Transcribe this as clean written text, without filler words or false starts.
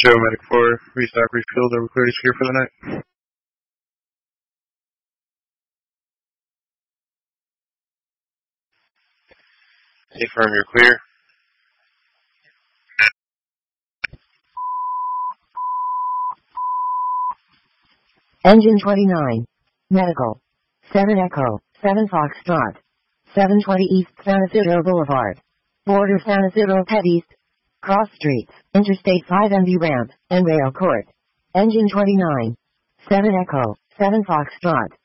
Joe Medic 4, restock, refuel, we're clear to secure for the night. Confirm you're clear. Engine 29. Medical. 7 Echo, 7 Foxtrot. 720 East San Isidro Boulevard. Border San Isidro Pet East. Cross Streets, Interstate 5 MV Ramp, and Rail Court. Engine 29. 7 Echo, 7 Foxtrot.